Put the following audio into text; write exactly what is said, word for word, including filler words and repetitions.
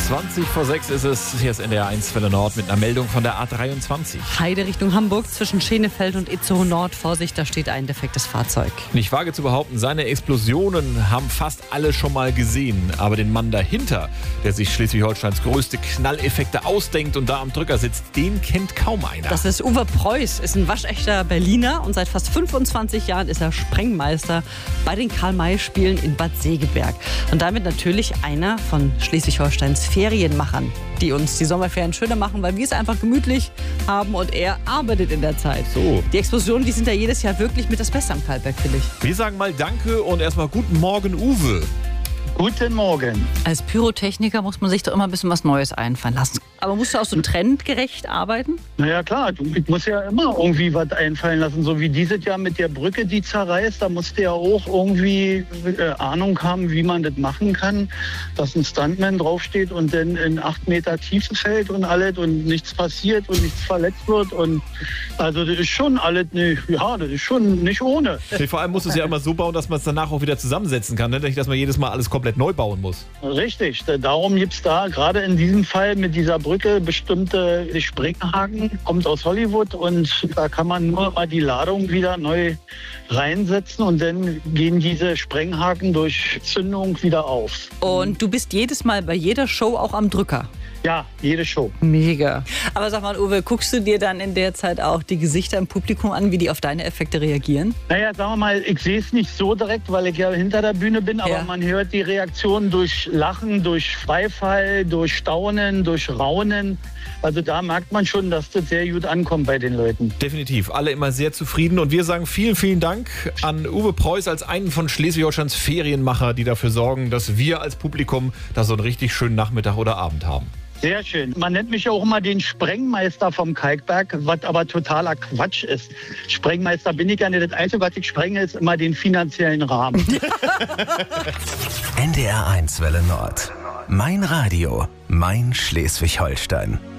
zwanzig vor sechs ist es. Hier ist N D R eins Welle Nord mit einer Meldung von der A dreiundzwanzig. Heide Richtung Hamburg zwischen Schenefeld und Itzehoe Nord. Vorsicht, da steht ein defektes Fahrzeug. Nicht wage zu behaupten, seine Explosionen haben fast alle schon mal gesehen. Aber den Mann dahinter, der sich Schleswig-Holsteins größte Knalleffekte ausdenkt und da am Drücker sitzt, den kennt kaum einer. Das ist Uwe Preuß, ist ein waschechter Berliner und seit fast fünfundzwanzig Jahren ist er Sprengmeister bei den Karl-May-Spielen in Bad Segeberg. Und damit natürlich einer von Schleswig-Holsteins Ferienmachern, die uns die Sommerferien schöner machen, weil wir es einfach gemütlich haben und er arbeitet in der Zeit. So. Die Explosionen, die sind ja jedes Jahr wirklich mit das Beste am Kaltberg, finde ich. Wir sagen mal Danke und erstmal guten Morgen, Uwe. Guten Morgen. Als Pyrotechniker muss man sich doch immer ein bisschen was Neues einfallen lassen. Aber musst du auch so trendgerecht arbeiten? Naja klar, du musst ja immer irgendwie was einfallen lassen. So wie dieses Jahr mit der Brücke, die zerreißt, da musst du ja auch irgendwie äh, Ahnung haben, wie man das machen kann, dass ein Stuntman draufsteht und dann in acht Meter Tiefe fällt und alles und nichts passiert und nichts verletzt wird. Und also das ist schon alles nicht, ja, das ist schon nicht ohne. Nee, vor allem musst du es ja immer so bauen, dass man es danach auch wieder zusammensetzen kann, ne? Nicht, dass man jedes Mal alles komplett neu bauen muss. Richtig, darum gibt es da gerade in diesem Fall mit dieser Brücke bestimmte Sprenghaken, kommt aus Hollywood und da kann man nur mal die Ladung wieder neu reinsetzen und dann gehen diese Sprenghaken durch Zündung wieder auf. Und du bist jedes Mal bei jeder Show auch am Drücker? Ja, jede Show. Mega. Aber sag mal, Uwe, guckst du dir dann in der Zeit auch die Gesichter im Publikum an, wie die auf deine Effekte reagieren? Naja, sagen wir mal, ich sehe es nicht so direkt, weil ich ja hinter der Bühne bin, aber Ja. man hört die Reaktion durch Lachen, durch Beifall, durch Staunen, durch Raunen. Also da merkt man schon, dass das sehr gut ankommt bei den Leuten. Definitiv. Alle immer sehr zufrieden. Und wir sagen vielen, vielen Dank an Uwe Preuß als einen von Schleswig-Holsteins Ferienmacher, die dafür sorgen, dass wir als Publikum da so einen richtig schönen Nachmittag oder Abend haben. Sehr schön. Man nennt mich ja auch immer den Sprengmeister vom Kalkberg, was aber totaler Quatsch ist. Sprengmeister bin ich ja nicht. Das Einzige, was ich sprenge, ist immer den finanziellen Rahmen. N D R eins Welle Nord. Mein Radio, mein Schleswig-Holstein.